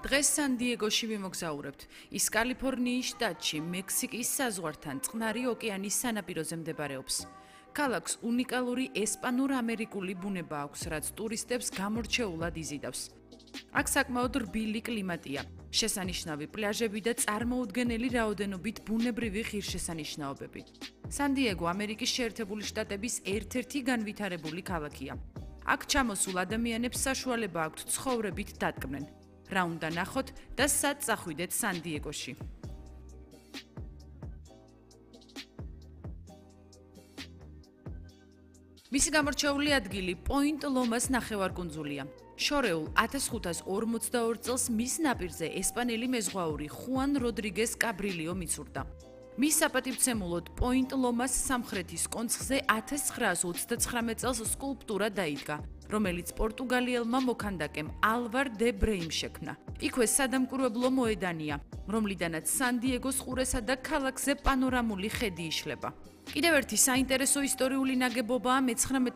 დღეს სან-დიეგოში ვიმოგზაურებთ. ის კალიფორნიის შტატში, მექსიკის საზღვართან, წყნარი ოკეანის სანაპიროზე მდებარეობს. ქალაქს უნიკალური ესპანურ-ამერიკული ბუნება აქვს, რაც ტურისტებს გამორჩეულად იზიდავს. აქ საკმაოდ რბილი კლიმატია, შესანიშნავი პლაჟები და წარმოუდგენელი რაოდენობით ბუნებრივი ღირსშესანიშნაობები. სან-დიეგო ამერიკის შეერთებული შტატების ერთ-ერთი განვითარებული ქალაქია. აქ ჩამოსულ ადამიანებს საშუალება აქვთ ცხოვრებით დატკბნენ. რა უნდა ნახოთ და სად წახვიდეთ სან-დიეგოში. მისი გამორჩეული ადგილი პოინტ-ლომას ნახევარკუნძულია. შორეულ 1542 წელს მის ნაპირზე ესპანელი მეზღვაური ხუან როდრიგეს კაბრილიო მიცურდა. მის საპატივცემულოდ პოინტ-ლომას სამხრეთის კონცხზე 1929 წელს სკულპტურა დაიდგა, რომელიც პორტუგალიელმა მოქანდაკემ ალვარ დე ბრეიმ შექმნა. იქვე სადამკვირვებლო მოედანია, რომლიდანაც სან-დიეგოს ყურესა და ქალაქზე პანორამული ხედი იშლება. კიდევ ერთი საინტერესო ისტორიული ნაგებობაა მე-19